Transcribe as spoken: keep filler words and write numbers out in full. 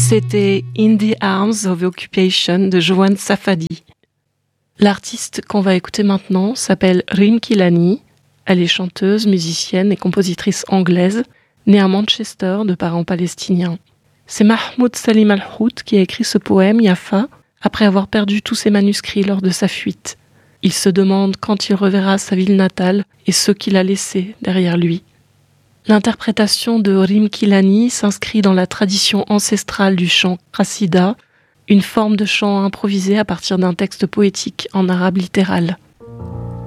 C'était In the Arms of Occupation de Joanne Safadi. L'artiste qu'on va écouter maintenant s'appelle Rim Kilani. Elle est chanteuse, musicienne et compositrice anglaise, née à Manchester de parents palestiniens. C'est Mahmoud Salim Al-Hout qui a écrit ce poème, Yafa, après avoir perdu tous ses manuscrits lors de sa fuite. Il se demande quand il reverra sa ville natale et ceux qu'il a laissés derrière lui. L'interprétation de Rim Kilani s'inscrit dans la tradition ancestrale du chant qasida, une forme de chant improvisé à partir d'un texte poétique en arabe littéral.